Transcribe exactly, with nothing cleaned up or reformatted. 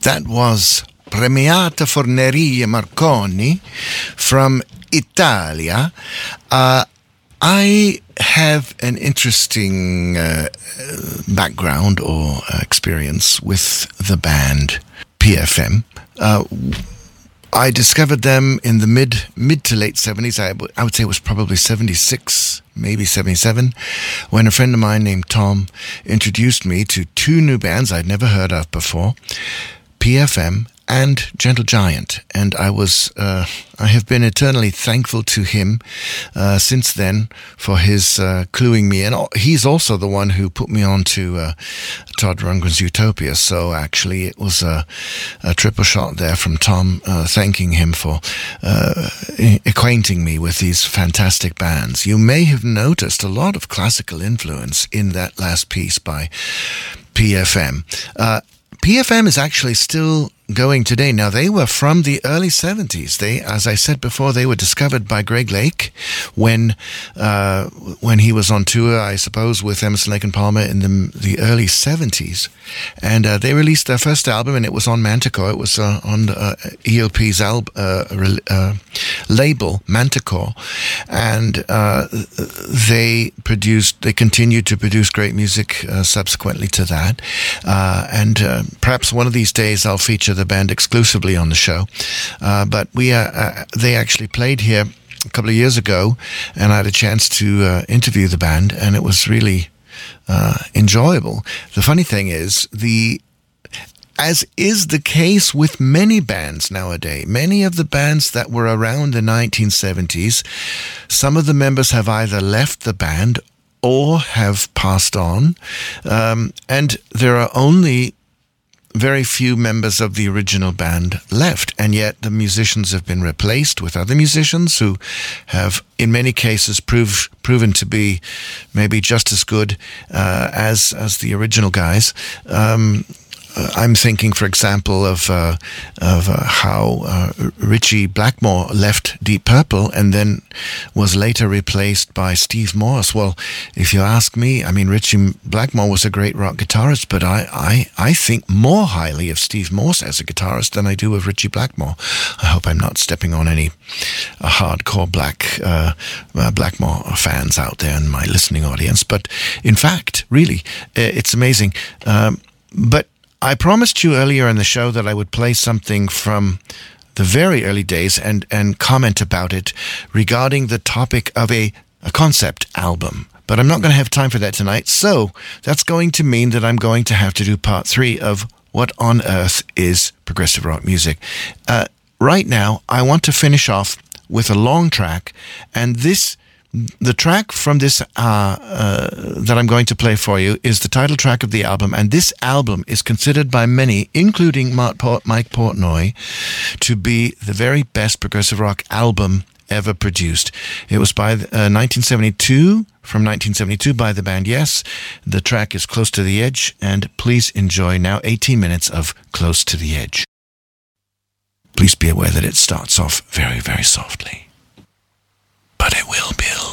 That was Premiata Forneria Marconi from Italia. Uh, I have an interesting uh, background or uh, experience with the band P F M. Uh, I discovered them in the mid mid to late seventies. I, w- I would say it was probably seventy-six, maybe seventy-seven, when a friend of mine named Tom introduced me to two new bands I'd never heard of before, P F M and Gentle Giant. And I was, uh, I have been eternally thankful to him uh, since then for his uh, cluing me in. He's also the one who put me on to uh, Todd Rundgren's Utopia. So actually it was a, a triple shot there from Tom, uh, thanking him for uh, acquainting me with these fantastic bands. You may have noticed a lot of classical influence in that last piece by P F M. Uh, P F M is actually still going today. Now, they were from the early seventies. They, as I said before, they were discovered by Greg Lake when uh, when he was on tour, I suppose, with Emerson, Lake and Palmer in the, the early seventies. And uh, they released their first album, and it was on Manticore. It was uh, on uh, E L P's al- uh, uh, label, Manticore. And uh, they produced, they continued to produce great music uh, subsequently to that. Uh, and uh, perhaps one of these days I'll feature the band exclusively on the show. Uh, but we, uh, uh, they actually played here a couple of years ago, and I had a chance to uh, interview the band, and it was really uh, enjoyable. The funny thing is, the as is the case with many bands nowadays, many of the bands that were around the nineteen seventies, some of the members have either left the band or have passed on, um, and there are only very few members of the original band left, and yet the musicians have been replaced with other musicians who have, in many cases, prove, proven to be maybe just as good uh, as as the original guys. Um, Uh, I'm thinking, for example, of uh, of uh, how uh, Ritchie Blackmore left Deep Purple and then was later replaced by Steve Morse. Well, if you ask me, I mean, Ritchie Blackmore was a great rock guitarist, but I, I, I think more highly of Steve Morse as a guitarist than I do of Ritchie Blackmore. I hope I'm not stepping on any uh, hardcore Black uh, uh, Blackmore fans out there in my listening audience. But in fact, really, it's amazing. Um, but I promised you earlier in the show that I would play something from the very early days and, and comment about it regarding the topic of a, a concept album. But I'm not going to have time for that tonight, so that's going to mean that I'm going to have to do part three of What on Earth is Progressive Rock Music. Uh, right now, I want to finish off with a long track, and this The track from this uh, uh, that I'm going to play for you is the title track of the album, and this album is considered by many, including Mark Port- Mike Portnoy, to be the very best progressive rock album ever produced. It was by uh, nineteen seventy-two, from nineteen seventy-two by the band Yes. The track is Close to the Edge, and please enjoy now eighteen minutes of Close to the Edge. Please be aware that it starts off very, very softly, but it will build.